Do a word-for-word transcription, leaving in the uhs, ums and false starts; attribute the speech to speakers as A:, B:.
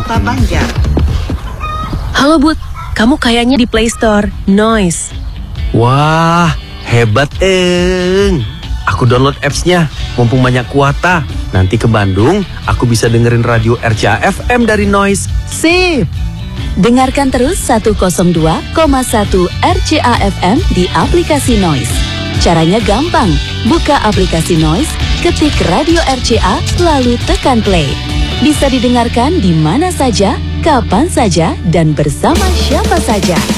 A: Kota Banjar.
B: Halo Bud, kamu kayaknya di Play Store, Noise.
C: Wah, hebat Eng. Aku download apps-nya, mumpung banyak kuota. Nanti ke Bandung, aku bisa dengerin radio R C A F M dari Noise. Sip!
D: Dengarkan terus seratus dua koma satu R C A F M di aplikasi Noise. Caranya gampang, buka aplikasi Noise, ketik radio R C A, lalu tekan play. Bisa didengarkan di mana saja, kapan saja, dan bersama siapa saja.